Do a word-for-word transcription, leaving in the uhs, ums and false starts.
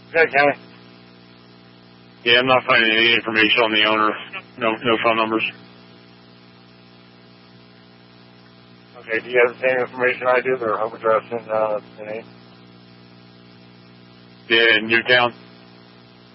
Okay, County. Yeah, I'm not finding any information on the owner. No, no phone numbers. Okay, do you have the same information I do, their home address and uh, the name? Yeah, in Newtown.